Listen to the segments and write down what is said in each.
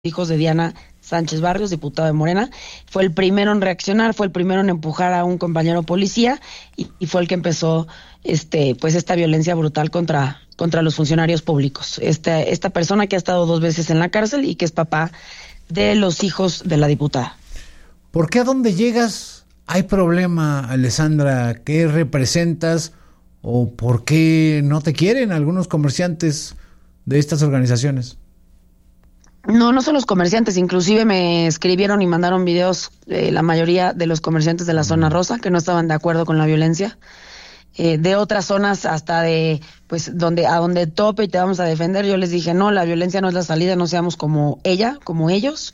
hijos de Diana Sánchez Barrios, diputada de Morena. Fue el primero en reaccionar, fue el primero en empujar a un compañero policía y fue el que empezó esta violencia brutal contra los funcionarios públicos. Esta persona que ha estado 2 veces en la cárcel y que es papá de los hijos de la diputada. ¿Por qué a dónde llegas hay problema, Alessandra? ¿Qué representas o por qué no te quieren algunos comerciantes de estas organizaciones? No son los comerciantes, inclusive me escribieron y mandaron videos la mayoría de los comerciantes de la zona rosa que no estaban de acuerdo con la violencia, de otras zonas hasta de donde tope y te vamos a defender. Yo les dije, no, la violencia no es la salida, no seamos como ellos.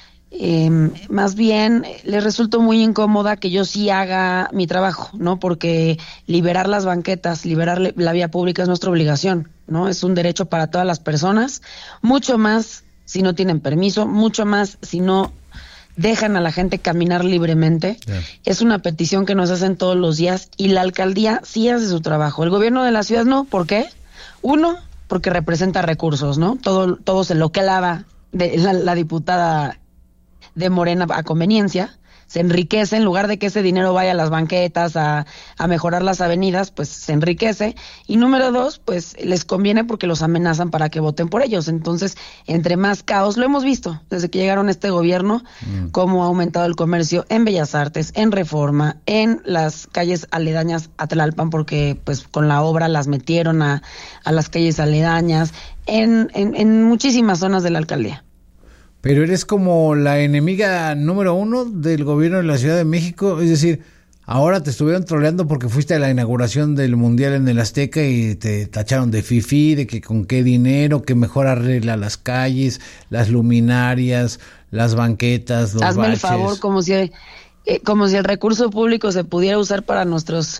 Más bien les resultó muy incómoda que yo sí haga mi trabajo, ¿no? Porque liberar las banquetas, liberar la vía pública es nuestra obligación, ¿no? Es un derecho para todas las personas, mucho más si no tienen permiso, mucho más si no dejan a la gente caminar libremente. Yeah. Es una petición que nos hacen todos los días y la alcaldía sí hace su trabajo. El gobierno de la ciudad no. ¿Por qué? Uno, porque representa recursos, ¿no? Todo se lo que lava de la diputada de Morena a conveniencia, se enriquece, en lugar de que ese dinero vaya a las banquetas, a mejorar las avenidas, pues se enriquece. Y número 2, pues les conviene porque los amenazan para que voten por ellos. Entonces, entre más caos, lo hemos visto desde que llegaron a este gobierno, cómo ha aumentado el comercio en Bellas Artes, en Reforma, en las calles aledañas a Tlalpan, porque pues con la obra las metieron a las calles aledañas, en muchísimas zonas de la alcaldía. Pero eres como la enemiga número 1 del gobierno de la Ciudad de México, es decir, ahora te estuvieron troleando porque fuiste a la inauguración del Mundial en el Azteca y te tacharon de fifí, de que con qué dinero, que mejor arregla las calles, las luminarias, las banquetas, los Hazme baches. El favor, como si el recurso público se pudiera usar para nuestros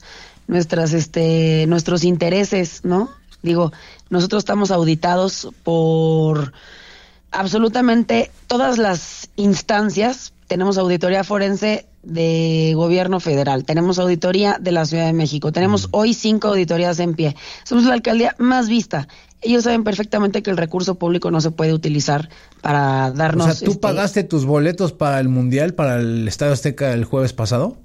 intereses, ¿no? Digo, nosotros estamos auditados por absolutamente todas las instancias. Tenemos auditoría forense de gobierno federal, tenemos auditoría de la Ciudad de México, tenemos hoy 5 auditorías en pie. Somos la alcaldía más vista. Ellos saben perfectamente que el recurso público no se puede utilizar para darnos... O sea, ¿tú pagaste tus boletos para el Mundial, para el Estadio Azteca el jueves pasado?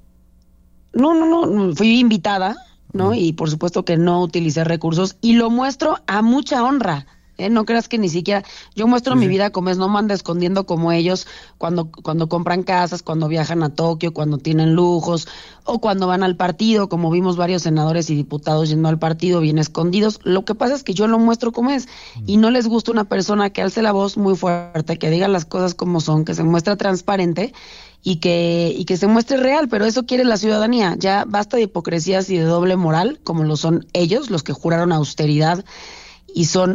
No, fui invitada, ¿no? Y por supuesto que no utilicé recursos y lo muestro a mucha honra. No creas que ni siquiera yo muestro mi vida como es, no me ando escondiendo como ellos cuando compran casas, cuando viajan a Tokio, cuando tienen lujos o cuando van al partido, como vimos varios senadores y diputados yendo al partido bien escondidos. Lo que pasa es que yo lo muestro como es y no les gusta una persona que alce la voz muy fuerte, que diga las cosas como son, que se muestra transparente y que se muestre real, pero eso quiere la ciudadanía. Ya basta de hipocresías y de doble moral como lo son ellos, los que juraron austeridad y son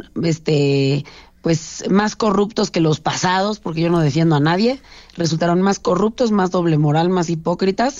pues más corruptos que los pasados, porque yo no defiendo a nadie. Resultaron más corruptos, más doble moral, más hipócritas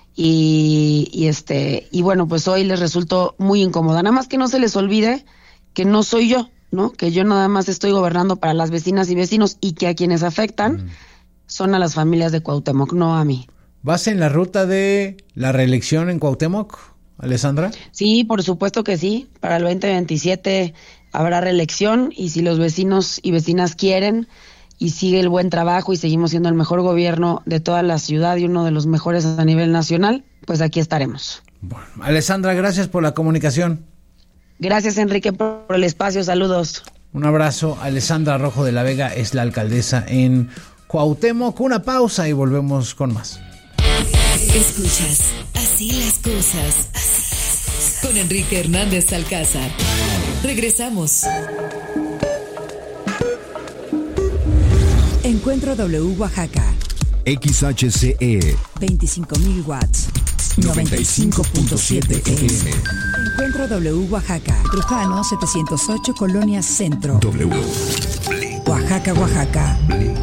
y bueno, pues hoy les resultó muy incómoda. Nada más que no se les olvide que no soy yo, ¿no? Que yo nada más estoy gobernando para las vecinas y vecinos y que a quienes afectan son a las familias de Cuauhtémoc, no a mí. ¿Vas en la ruta de la reelección en Cuauhtémoc, Alessandra? Sí, por supuesto que sí. Para el 2027 habrá reelección y si los vecinos y vecinas quieren y sigue el buen trabajo y seguimos siendo el mejor gobierno de toda la ciudad y uno de los mejores a nivel nacional, pues aquí estaremos. Bueno, Alessandra, gracias por la comunicación. Gracias, Enrique, por el espacio. Saludos. Un abrazo. Alessandra Rojo de la Vega es la alcaldesa en Cuauhtémoc. Una pausa y volvemos con más. Escuchas Así las cosas con Enrique Hernández Alcázar. Regresamos. Encuentro W Oaxaca. XHCE 25,000 watts. 95.7 FM. Encuentro W Oaxaca. Trujano 708 Colonia Centro. W. Oaxaca, Oaxaca.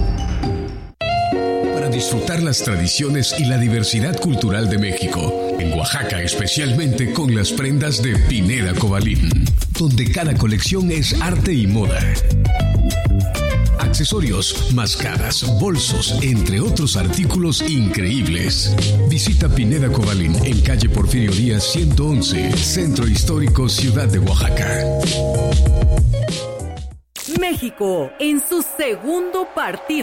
Para disfrutar las tradiciones y la diversidad cultural de México. En Oaxaca, especialmente con las prendas de Pineda Cobalín, donde cada colección es arte y moda. Accesorios, máscaras, bolsos, entre otros artículos increíbles. Visita Pineda Cobalín en calle Porfirio Díaz 111, Centro Histórico, Ciudad de Oaxaca. México en su segundo partido